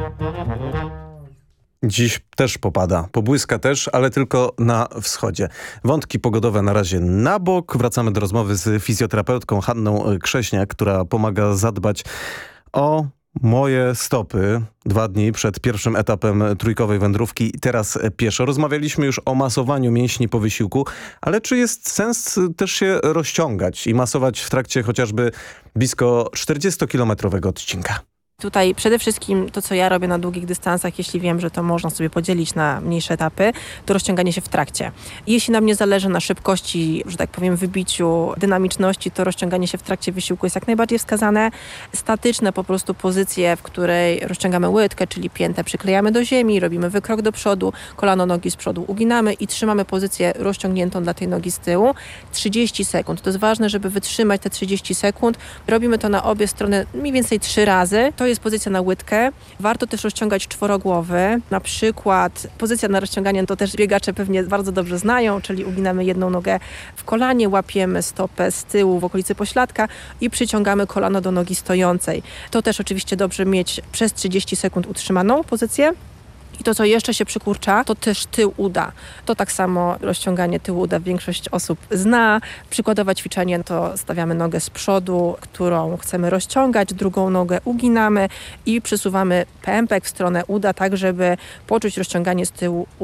Dziś też popada, pobłyska też, ale tylko na wschodzie. Wątki pogodowe na razie na bok. Wracamy do rozmowy z fizjoterapeutką Hanną Krześniak, która pomaga zadbać o moje stopy 2 dni przed pierwszym etapem trójkowej wędrówki, teraz pieszo. Rozmawialiśmy już o masowaniu mięśni po wysiłku, ale czy jest sens też się rozciągać i masować w trakcie chociażby blisko 40-kilometrowego odcinka? Tutaj przede wszystkim to, co ja robię na długich dystansach, jeśli wiem, że to można sobie podzielić na mniejsze etapy, to rozciąganie się w trakcie. Jeśli nam nie zależy na szybkości, że tak powiem, wybiciu, dynamiczności, to rozciąganie się w trakcie wysiłku jest jak najbardziej wskazane. Statyczne po prostu pozycje, w której rozciągamy łydkę, czyli piętę przyklejamy do ziemi, robimy wykrok do przodu, kolano nogi z przodu uginamy i trzymamy pozycję rozciągniętą dla tej nogi z tyłu. 30 sekund. To jest ważne, żeby wytrzymać te 30 sekund. Robimy to na obie strony mniej więcej 3 razy. To jest pozycja na łydkę. Warto też rozciągać czworogłowy. Na przykład pozycja na rozciąganie to też biegacze pewnie bardzo dobrze znają, czyli uginamy jedną nogę w kolanie, łapiemy stopę z tyłu w okolicy pośladka i przyciągamy kolano do nogi stojącej. To też oczywiście dobrze mieć przez 30 sekund utrzymaną pozycję. I to, co jeszcze się przykurcza, to też tył uda. To tak samo rozciąganie tyłu uda większość osób zna. Przykładowe ćwiczenie to stawiamy nogę z przodu, którą chcemy rozciągać, drugą nogę uginamy i przesuwamy pępek w stronę uda, tak żeby poczuć rozciąganie z tyłu